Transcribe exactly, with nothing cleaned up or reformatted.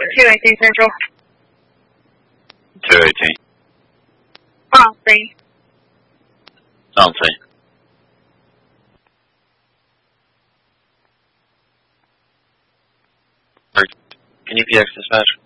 two eighteen Central. two eighteen. On scene. On scene. Can you P X dispatch?